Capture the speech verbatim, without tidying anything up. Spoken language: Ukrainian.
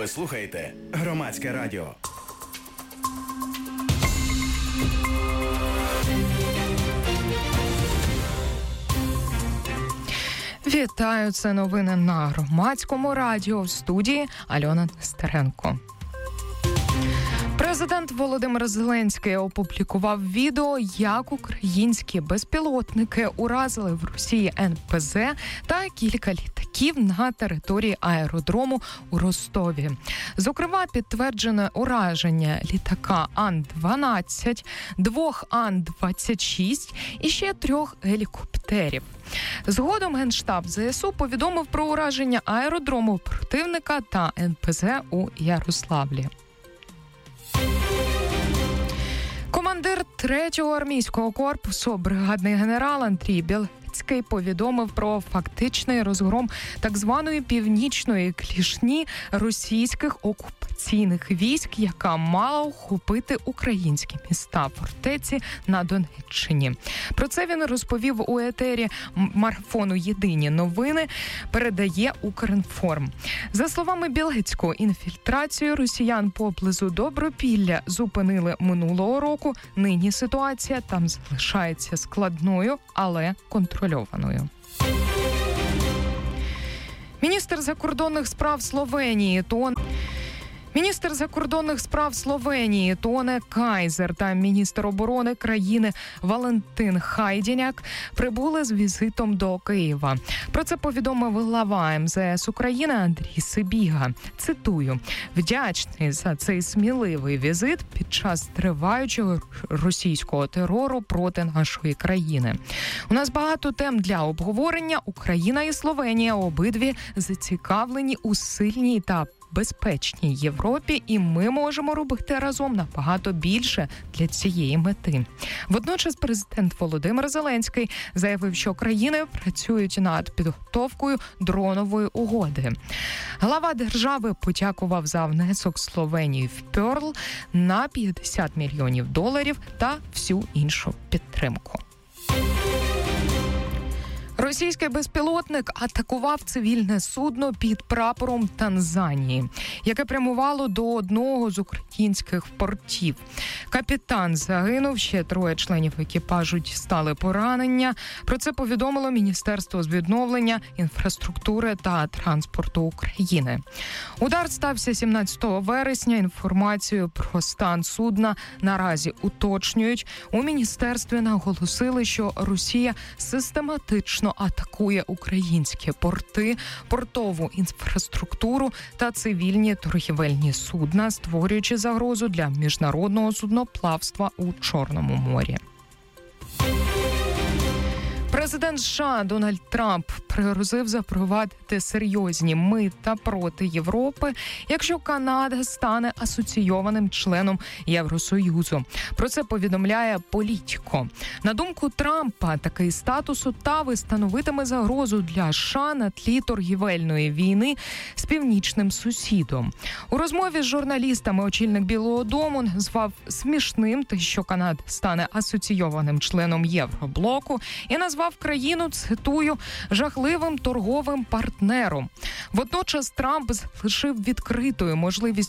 Ви слухаєте Громадське радіо. Вітаю, це новини на Громадському радіо, в студії Альона Нестеренко. Президент Володимир Зеленський опублікував відео, як українські безпілотники уразили в Росії ен пе зе та кілька літаків на території аеродрому у Ростові. Зокрема, підтверджене ураження літака Ан дванадцять, двох Ан двадцять шість і ще трьох гелікоптерів. Згодом Генштаб зе ес у повідомив про ураження аеродрому противника та ен пе зе у Ярославлі. Командир третього армійського корпусу, бригадний генерал Андрій Білецький, повідомив про фактичний розгром так званої північної клішні російських окупаційних військ, яка мала охопити українські міста фортеці на Донеччині. Про це він розповів у етері марафону «Єдині новини», передає Укрінформ. За словами Білецького, інфільтрацію росіян поблизу Добропілля зупинили минулого року. Нині ситуація там залишається складною, але контрольованою. Міністр закордонних справ Словенії Тон Міністр закордонних справ Словенії Тоне Кайзер та міністр оборони країни Валентин Хайдіняк прибули з візитом до Києва. Про це повідомив глава ем зе ес України Андрій Сибіга. Цитую: «Вдячний за цей сміливий візит під час триваючого російського терору проти нашої країни. У нас багато тем для обговорення. Україна і Словенія обидві зацікавлені у сильній та безпечній Європі, і ми можемо робити разом набагато більше для цієї мети». Водночас президент Володимир Зеленський заявив, що країни працюють над підготовкою дронової угоди. Глава держави подякував за внесок Словенії в Перл на п'ятдесят мільйонів доларів та всю іншу підтримку. Російський безпілотник атакував цивільне судно під прапором Танзанії, яке прямувало до одного з українських портів. Капітан загинув, ще троє членів екіпажу дістали поранення. Про це повідомило Міністерство з відновлення інфраструктури та транспорту України. Удар стався сімнадцятого вересня. Інформацію про стан судна наразі уточнюють. У міністерстві наголосили, що Росія систематично атакує українські порти, портову інфраструктуру та цивільні торгівельні судна, створюючи загрозу для міжнародного судноплавства у Чорному морі. Президент США Дональд Трамп пригрозив запровадити серйозні мита проти Європи, якщо Канада стане асоційованим членом Євросоюзу. Про це повідомляє Політіко. На думку Трампа, такий статус Оттави становитиме загрозу для США на тлі торгівельної війни з північним сусідом. У розмові з журналістами очільник Білого дому назвав смішним те, що Канада стане асоційованим членом Євроблоку, і назвав країну, цитую, жахливим торговим партнером. Водночас Трамп залишив відкритою можливість